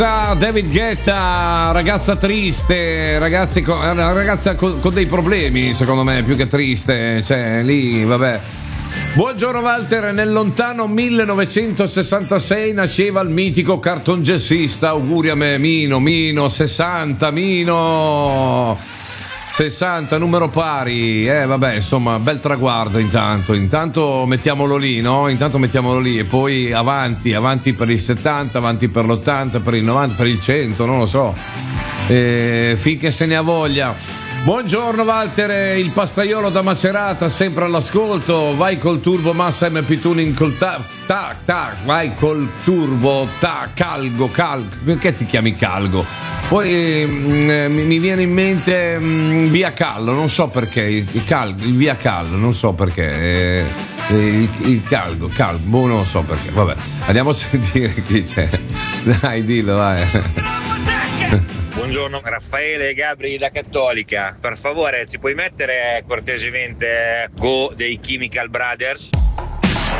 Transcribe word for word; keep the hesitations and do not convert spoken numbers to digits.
David Guetta, ragazza triste, ragazzi, con, una ragazza con, con dei problemi, secondo me, più che triste, cioè lì, vabbè. Buongiorno Walter, nel lontano millenovecentosessantasei nasceva il mitico cartongesista, auguri a me, Mino, Mino, sessanta, Mino, sessanta, numero pari, eh vabbè, insomma, bel traguardo intanto, intanto mettiamolo lì, no? Intanto mettiamolo lì e poi avanti, avanti per il settanta, avanti per l'ottanta, per il novanta, per il cento, non lo so, eh, finché se ne ha voglia. Buongiorno Walter, il pastaiolo da Macerata, sempre all'ascolto, vai col turbo Massa M P Tuning col tac, tac, tac, vai col turbo, tac, calgo, calgo, perché ti chiami calgo? Poi eh, mi, mi viene in mente mh, via Callo, non so perché, il, il, cal, il via Callo, non so perché, eh, il, il calgo, calgo, boh, non so perché, vabbè, andiamo a sentire chi c'è, dai dillo, vai. Buongiorno Raffaele e Gabri da Cattolica, per favore ci puoi mettere cortesemente Go dei Chemical Brothers?